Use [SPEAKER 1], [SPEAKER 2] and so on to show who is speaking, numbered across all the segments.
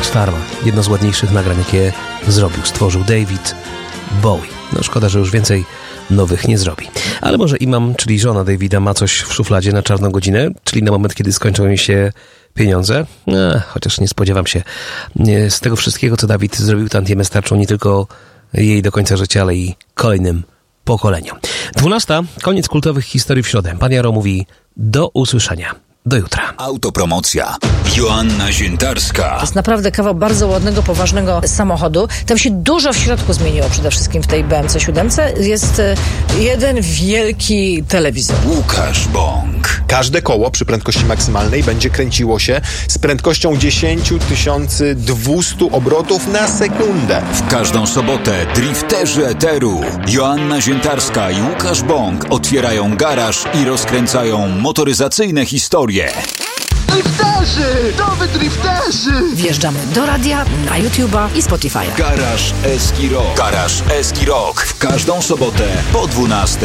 [SPEAKER 1] Pharma. Jedno z ładniejszych nagrań, jakie stworzył David Bowie. No szkoda, że już więcej nowych nie zrobi. Ale może Imam, czyli żona Davida, ma coś w szufladzie na czarną godzinę, czyli na moment, kiedy skończą jej się pieniądze. Chociaż nie spodziewam się. Z tego wszystkiego, co Dawid zrobił, tantiemy starczą nie tylko jej do końca życia, ale i kolejnym pokoleniom. 12. Koniec kultowych historii w środę. Pan Jaro mówi do usłyszenia. Do jutra.
[SPEAKER 2] Autopromocja. Joanna Ziętarska.
[SPEAKER 3] To jest naprawdę kawał bardzo ładnego, poważnego samochodu. Tam się dużo w środku zmieniło przede wszystkim w tej BMC 7. Jest jeden wielki telewizor.
[SPEAKER 2] Łukasz Bąk.
[SPEAKER 4] Każde koło przy prędkości maksymalnej będzie kręciło się z prędkością 10 200 obrotów na sekundę.
[SPEAKER 2] W każdą sobotę drifterzy eteru Joanna Ziętarska i Łukasz Bąk otwierają garaż i rozkręcają motoryzacyjne historie.
[SPEAKER 5] Drifterzy! Nowy drifterzy!
[SPEAKER 3] Wjeżdżamy do radia, na YouTube'a i Spotify'a.
[SPEAKER 2] Garaż Eski Rock. Garaż Eski Rock. W każdą sobotę po 12:00.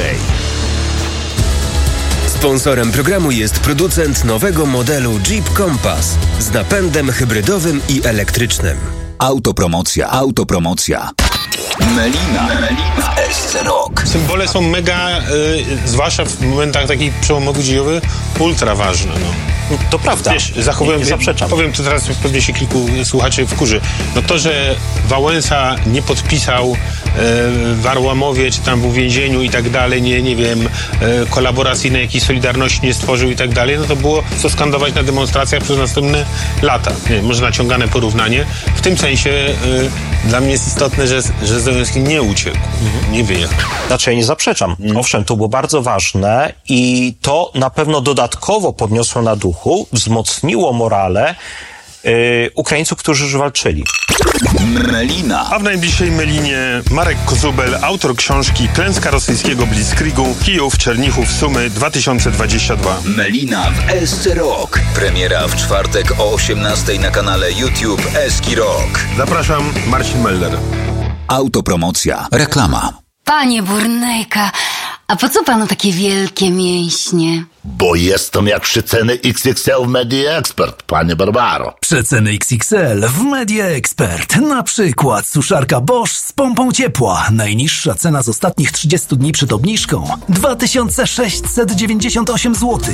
[SPEAKER 6] Sponsorem programu jest producent nowego modelu Jeep Compass z napędem hybrydowym i elektrycznym.
[SPEAKER 2] Autopromocja. Autopromocja. Melina w SC Rock.
[SPEAKER 7] Symbole są mega, zwłaszcza w momentach takich przełomowych dziejowych, ultra ważne. No.
[SPEAKER 8] To prawda.
[SPEAKER 7] Wiesz, zachowuję,
[SPEAKER 8] nie zaprzeczam.
[SPEAKER 7] Powiem to teraz, pewnie się kilku słuchaczy wkurzy. No to, że Wałęsa nie podpisał w Arłamowie, czy tam w uwięzieniu i tak dalej, nie wiem, kolaboracyjnej jakiejś Solidarności nie stworzył i tak dalej, no to było co skandować na demonstracjach przez następne lata. Nie, może naciągane porównanie. W tym sensie dla mnie jest istotne, że Zełenski nie uciekł, nie wyjechał.
[SPEAKER 8] Znaczy ja nie zaprzeczam. Owszem, to było bardzo ważne i to na pewno dodatkowo podniosło na duchu, wzmocniło morale Ukraińców, którzy już walczyli.
[SPEAKER 2] Melina.
[SPEAKER 7] A w najbliższej Melinie Marek Kozubel, autor książki Klęska rosyjskiego Blitzkriegu, Kijów, Czernichów, Sumy 2022.
[SPEAKER 2] Melina w SC Rock. Premiera w czwartek o 18:00 na kanale YouTube Eski Rock.
[SPEAKER 7] Zapraszam, Marcin Melder.
[SPEAKER 2] Autopromocja. Reklama.
[SPEAKER 9] Panie Burnejka, a po co panu takie wielkie mięśnie?
[SPEAKER 10] Bo jestem jak przeceny XXL w Media Expert, panie Barbaro.
[SPEAKER 11] Przeceny XXL w Media Expert. Na przykład suszarka Bosch z pompą ciepła. Najniższa cena z ostatnich 30 dni przed obniżką 2698 zł.